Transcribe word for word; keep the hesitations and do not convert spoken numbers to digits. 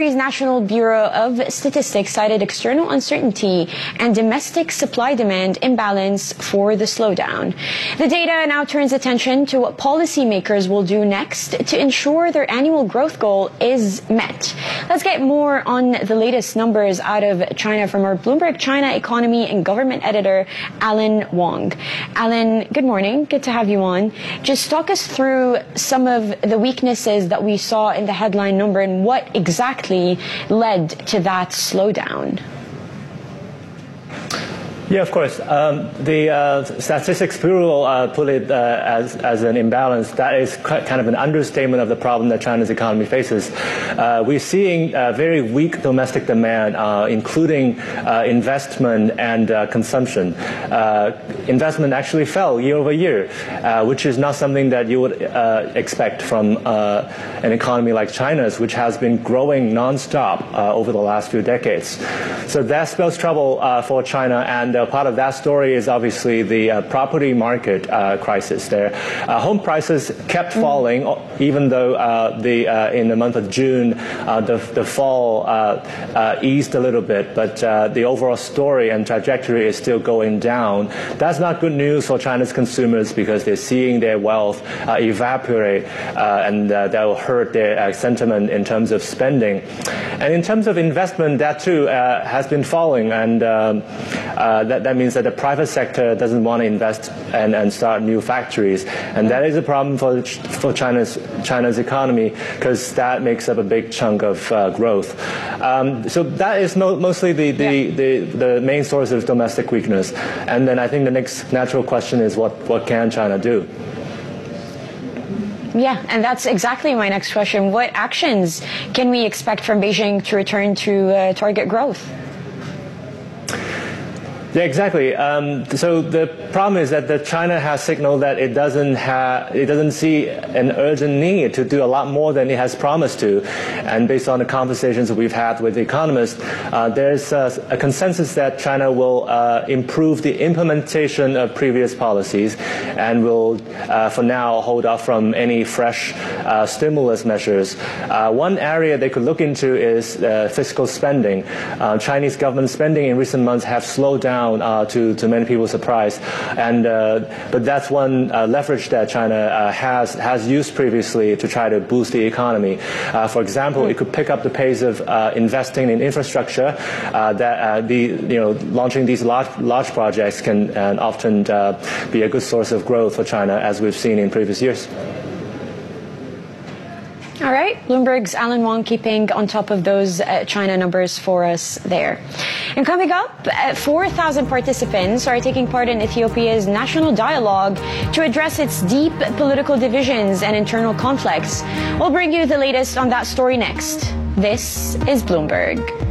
country's National Bureau of Statistics cited external uncertainty and domestic supply-demand imbalance for the slowdown. The data now turns attention to what policymakers will do next to ensure their annual growth goal is met. Let's get more on the latest numbers out of China from our Bloomberg China economy and government editor, Alan Wong. Alan, good morning. Good to have you on. Just talk us through some of the weaknesses that we saw in the headline number and what exactly led to that slowdown. Yeah, of course. Um, the uh, Statistics Bureau uh, put it uh, as, as an imbalance. That is kind of an understatement of the problem that China's economy faces. Uh, we're seeing uh, very weak domestic demand, uh, including uh, investment and uh, consumption. Uh, investment actually fell year over year, uh, which is not something that you would uh, expect from uh, an economy like China's, which has been growing nonstop uh, over the last few decades. So that spells trouble uh, for China, and Uh, part of that story is obviously the uh, property market uh, crisis there. Uh, home prices kept falling, mm-hmm. even though uh, the uh, in the month of June uh, the, the fall uh, uh, eased a little bit, but uh, the overall story and trajectory is still going down. That's not good news for China's consumers because they're seeing their wealth uh, evaporate, uh, and uh, that will hurt their uh, sentiment in terms of spending. And in terms of investment, that too uh, has been falling, and um, uh, That, that means that the private sector doesn't want to invest and, and start new factories, and that is a problem for for China's China's economy because that makes up a big chunk of uh, growth. Um, so that is mo- mostly the the, yeah. the the main source of domestic weakness. And then I think the next natural question is what what can China do? Yeah, and that's exactly my next question. What actions can we expect from Beijing to return to uh, target growth? Yeah, exactly. Um, so the problem is that the China has signaled that it doesn't have, it doesn't see an urgent need to do a lot more than it has promised to. And based on the conversations that we've had with the economists, uh, there's a, a consensus that China will uh, improve the implementation of previous policies and will, uh, for now, hold off from any fresh uh, stimulus measures. Uh, one area they could look into is uh, fiscal spending. Uh, Chinese government spending in recent months have slowed down. Uh, to, to many people's surprise, and uh, but that's one uh, leverage that China uh, has has used previously to try to boost the economy. Uh, for example, it could pick up the pace of uh, investing in infrastructure. Uh, that uh, the you know launching these large large projects can uh, often uh, be a good source of growth for China, as we've seen in previous years. All right, Bloomberg's Alan Wong keeping on top of those uh, China numbers for us there. And coming up, uh, four thousand participants are taking part in Ethiopia's national dialogue to address its deep political divisions and internal conflicts. We'll bring you the latest on that story next. This is Bloomberg.